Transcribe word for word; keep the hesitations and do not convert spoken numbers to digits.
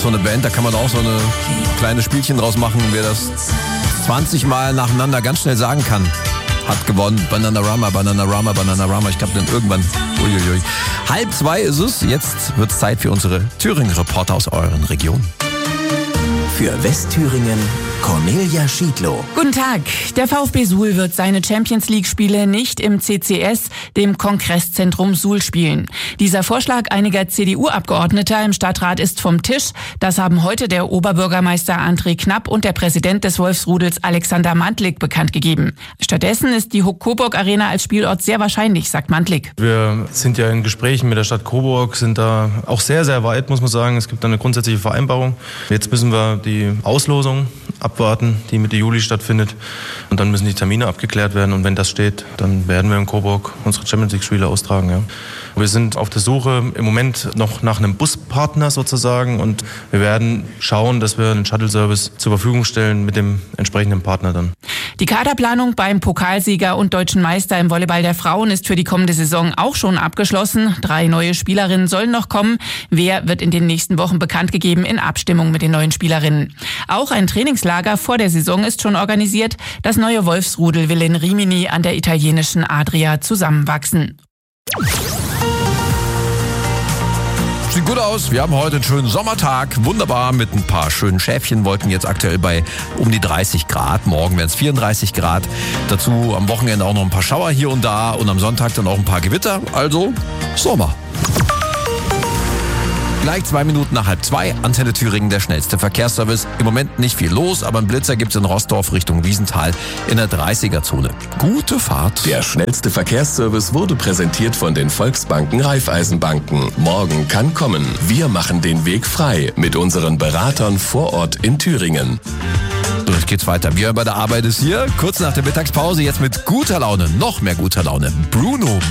so eine Band, da kann man auch so eine kleine Spielchen draus machen. Wer das zwanzig Mal nacheinander ganz schnell sagen kann, hat gewonnen. Bananarama, Bananarama, Bananarama. Ich glaube dann irgendwann. Uiuiui. Halb zwei ist es. Jetzt wird es Zeit für unsere Thüringen-Reporter aus euren Regionen. Für Westthüringen Cornelia Schiedlow. Guten Tag. Der VfB Suhl wird seine Champions-League-Spiele nicht im C C S, dem Kongresszentrum Suhl, spielen. Dieser Vorschlag einiger C D U-Abgeordneter im Stadtrat ist vom Tisch. Das haben heute der Oberbürgermeister André Knapp und der Präsident des Wolfsrudels Alexander Mantlik bekannt gegeben. Stattdessen ist die Huck-Coburg-Arena als Spielort sehr wahrscheinlich, sagt Mantlik. Wir sind ja in Gesprächen mit der Stadt Coburg, sind da auch sehr, sehr weit, muss man sagen. Es gibt da eine grundsätzliche Vereinbarung. Jetzt müssen wir die Auslosung abwarten, die Mitte Juli stattfindet. Und dann müssen die Termine abgeklärt werden. Und wenn das steht, dann werden wir in Coburg unsere Champions League-Spiele austragen. Ja. Wir sind auf der Suche im Moment noch nach einem Buspartner sozusagen. Und wir werden schauen, dass wir einen Shuttle-Service zur Verfügung stellen mit dem entsprechenden Partner dann. Die Kaderplanung beim Pokalsieger und deutschen Meister im Volleyball der Frauen ist für die kommende Saison auch schon abgeschlossen. Drei neue Spielerinnen sollen noch kommen. Wer wird in den nächsten Wochen bekannt gegeben in Abstimmung mit den neuen Spielerinnen. Auch ein Trainingslager vor der Saison ist schon organisiert. Das neue Wolfsrudel will in Rimini an der italienischen Adria zusammenwachsen. Sieht gut aus. Wir haben heute einen schönen Sommertag. Wunderbar mit ein paar schönen Schäfchenwolken. Jetzt aktuell bei um die dreißig Grad. Morgen werden es vierunddreißig Grad. Dazu am Wochenende auch noch ein paar Schauer hier und da. Und am Sonntag dann auch ein paar Gewitter. Also Sommer. Gleich zwei Minuten nach halb zwei, Antenne Thüringen, der schnellste Verkehrsservice. Im Moment nicht viel los, aber einen Blitzer gibt's in Rossdorf Richtung Wiesenthal in der dreißiger-Zone. Gute Fahrt. Der schnellste Verkehrsservice wurde präsentiert von den Volksbanken Raiffeisenbanken. Morgen kann kommen. Wir machen den Weg frei mit unseren Beratern vor Ort in Thüringen. So, jetzt geht's weiter. Wir bei der Arbeit ist hier, kurz nach der Mittagspause, jetzt mit guter Laune, noch mehr guter Laune. Bruno